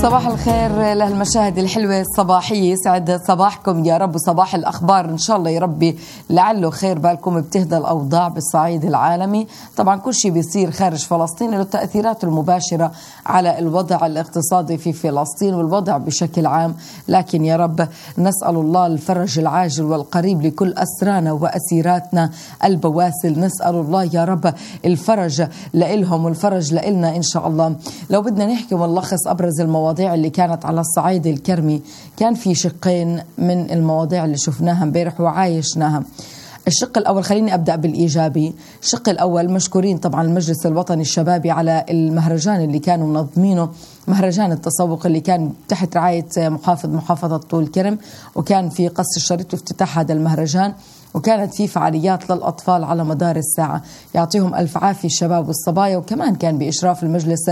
صباح الخير لهالمشاهد الحلوة الصباحية، سعد صباحكم يا رب، وصباح الأخبار إن شاء الله يا ربي لعله خير بالكم. بتهدى الأوضاع بالصعيد العالمي، طبعا كل شيء بيصير خارج فلسطين له التأثيرات المباشرة على الوضع الاقتصادي في فلسطين والوضع بشكل عام، لكن يا رب نسأل الله الفرج العاجل والقريب لكل أسرانا وأسيراتنا البواسل. نسأل الله يا رب الفرج لإلهم والفرج لإلنا إن شاء الله. لو بدنا نحكي ونلخص أبرز المواضيع اللي كانت على الصعيد الكرمي، كان في شقين من المواضيع اللي شفناها امبارح وعايشناها. الشق الأول، خليني أبدأ بالإيجابي. الشق الأول مشكورين طبعا المجلس الوطني الشبابي على المهرجان اللي كانوا منظمينه، مهرجان التسوق اللي كان تحت رعاية محافظة طول كرم، وكان في قصر الشريط وافتتاح هذا المهرجان، وكانت في فعاليات للأطفال على مدار الساعة. يعطيهم ألف عافية الشباب والصبايا، وكمان كان بإشراف المجلس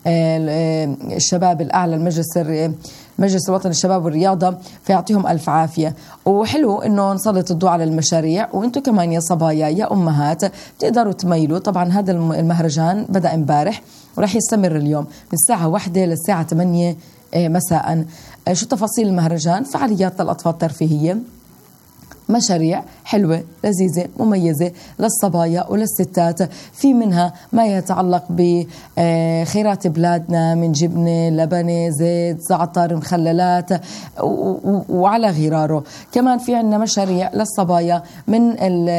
الشباب الأعلى، مجلس الوطني الشباب والرياضة، فيعطيهم ألف عافية. وحلو إنه نسلط الضوء على المشاريع، وإنتم كمان يا صبايا يا أمهات تقدروا تميلوا. طبعا هذا المهرجان بدأ امبارح ورح يستمر اليوم من الساعة 1 للساعة 8 مساء. شو تفاصيل المهرجان؟ فعاليات للأطفال ترفيهية، مشاريع حلوة لذيذة مميزة للصبايا وللستات، في منها ما يتعلق بخيرات بلادنا من جبنة، لبنة، زيت، زعتر، مخللات وعلى غراره. كمان في عنا مشاريع للصبايا من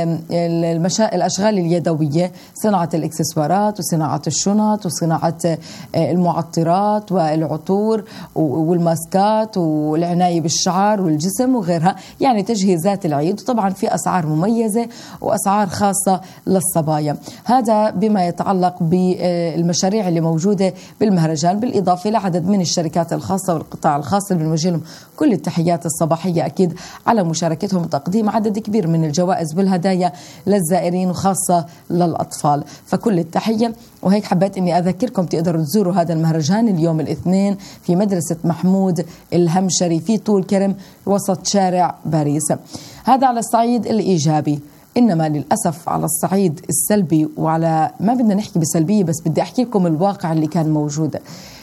الأشغال اليدوية، صناعة الإكسسوارات وصناعة الشنط وصناعة المعطرات والعطور والماسكات والعناية بالشعر والجسم وغيرها، يعني تجهيزات العيد. وطبعا في أسعار مميزة وأسعار خاصة للصبايا. هذا بما يتعلق بالمشاريع اللي موجودة بالمهرجان، بالإضافة لعدد من الشركات الخاصة والقطاع الخاص اللي بنوجه لهم كل التحيات الصباحية أكيد على مشاركتهم وتقديم عدد كبير من الجوائز بالهدايا للزائرين وخاصة للأطفال، فكل التحية. وهيك حبيت أني أذكركم تقدروا تزوروا هذا المهرجان اليوم الاثنين في مدرسة محمود الهمشري في طول كرم وسط شارع باريس. هذا على الصعيد الإيجابي. إنما للأسف على الصعيد السلبي، وعلى ما بدنا نحكي بسلبية بس بدي أحكي لكم الواقع اللي كان موجود.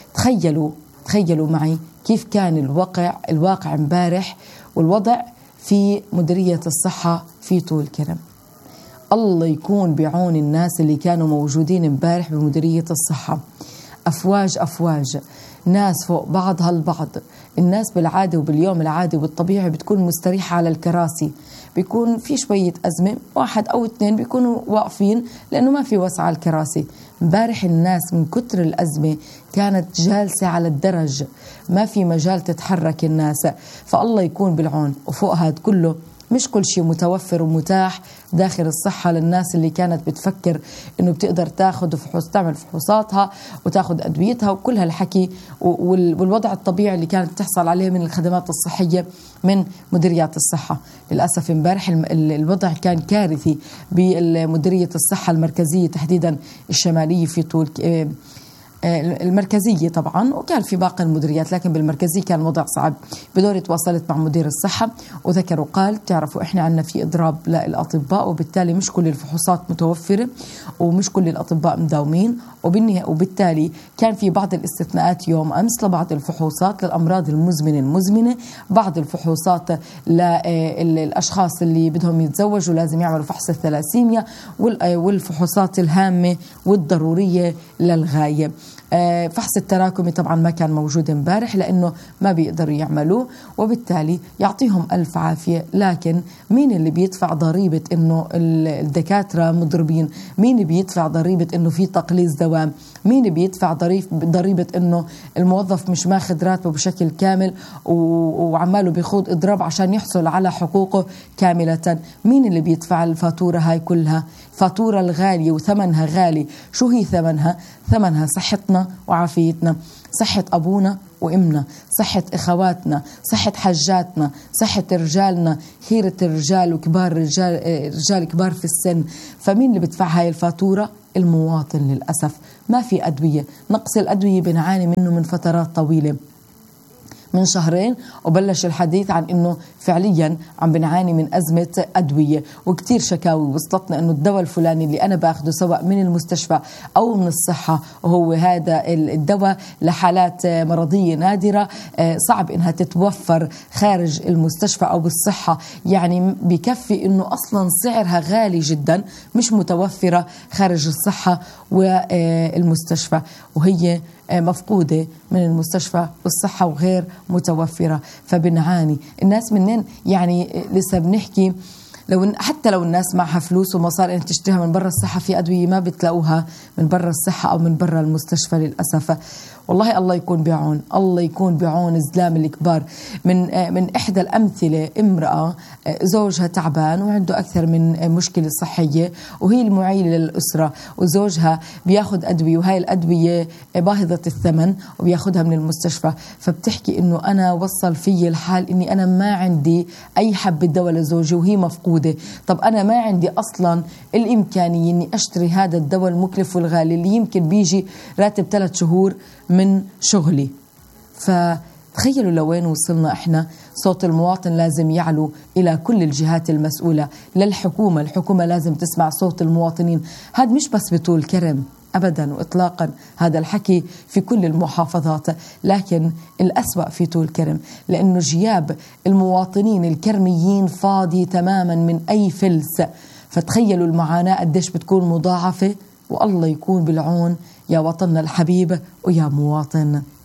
تخيلوا معي كيف كان الواقع امبارح، والوضع في مديرية الصحة في طول كرم. الله يكون بعون الناس اللي كانوا موجودين امبارح بمديرية الصحة. أفواج ناس فوق بعضها البعض. الناس بالعادة وباليوم العادي والطبيعي بتكون مستريحة على الكراسي، بيكون في شوية أزمة، واحد أو اثنين بيكونوا واقفين لأنه ما في وسع على الكراسي. امبارح الناس من كتر الأزمة كانت جالسة على الدرج، ما في مجال تتحرك الناس، فالله يكون بالعون. وفوق هذا كله مش كل شيء متوفر ومتاح داخل الصحة للناس اللي كانت بتفكر إنه بتقدر تاخد تعمل فحوصاتها وتاخد أدويتها وكل هالحكي والوضع الطبيعي اللي كانت تحصل عليه من الخدمات الصحية من مديريات الصحة. للأسف امبارح الوضع كان كارثي بمديرية الصحة المركزية تحديدا الشمالية في طول المركزية طبعا، وكان في باقي المديريات، لكن بالمركزية كان الوضع صعب. بدوري تواصلت مع مدير الصحة وذكروا قال تعرفوا إحنا عنا في إضراب للأطباء، وبالتالي مش كل الفحوصات متوفرة ومش كل الأطباء مداومين، وبالتالي كان في بعض الاستثناءات يوم أمس لبعض الفحوصات للأمراض المزمنة، بعض الفحوصات للأشخاص اللي بدهم يتزوجوا لازم يعملوا فحص الثلاسيميا، والفحوصات الهامة والضرورية للغاية. فحص التراكمي طبعا ما كان موجود امبارح لأنه ما بيقدروا يعملوه، وبالتالي يعطيهم ألف عافية. لكن مين اللي بيدفع ضريبة إنه الدكاترة مضربين؟ مين اللي بيدفع ضريبة إنه في تقليص دوام؟ مين اللي بيدفع ضريبة إنه الموظف مش ماخذ راتبه بشكل كامل وعماله بيخوض إضراب عشان يحصل على حقوقه كاملة؟ مين اللي بيدفع الفاتورة هاي كلها؟ فاتورة الغالية وثمنها غالي. شو هي ثمنها؟ ثمنها صحتنا وعافيتنا، صحة أبونا وإمنا، صحة إخواتنا، صحة حجاتنا، صحة رجالنا، خيرة الرجال وكبار رجال كبار في السن. فمين اللي بدفع هاي الفاتورة؟ المواطن. للأسف ما في أدوية، نقص الأدوية بنعاني منه من فترات طويلة. من شهرين وبلش الحديث عن انه فعليا عم بنعاني من ازمه ادويه، وكتير شكاوي وصلتنا انه الدواء الفلاني اللي انا باخده سواء من المستشفى او من الصحه، وهو هذا الدواء لحالات مرضيه نادره صعب انها تتوفر خارج المستشفى او بالصحه، يعني بكفي انه اصلا سعرها غالي جدا مش متوفره خارج الصحه والمستشفى، وهي مفقودة من المستشفى والصحة وغير متوفرة. فبنعاني الناس منين، يعني لسه بنحكي حتى لو الناس معها فلوس ومصاري ان تشتريها من برا الصحة، في أدوية ما بتلاقوها من برا الصحة أو من برا المستشفى للأسف. والله الله يكون بعون، الله يكون بعون الزلام الكبار. من إحدى الأمثلة امرأة زوجها تعبان وعنده أكثر من مشكلة صحية وهي المعيلة للأسرة، وزوجها بياخد أدوية وهاي الأدوية باهظة الثمن وبياخدها من المستشفى، فبتحكي إنه أنا وصل في الحال إني أنا ما عندي أي حبة دواء لزوجي وهي مفقودة. طب أنا ما عندي أصلا الإمكانية إني أشتري هذا الدواء المكلف والغالي اللي يمكن بيجي راتب 3 شهور من شغلي. فتخيلوا لوين وصلنا احنا. صوت المواطن لازم يعلو إلى كل الجهات المسؤولة، للحكومة، الحكومة لازم تسمع صوت المواطنين. هذا مش بس بطول كرم أبدا وإطلاقا، هذا الحكي في كل المحافظات، لكن الأسوأ في طول كرم، لأنه جياب المواطنين الكرميين فاضي تماما من أي فلس. فتخيلوا المعاناة قديش بتكون مضاعفة، والله يكون بالعون يا وطننا الحبيب ويا مواطن.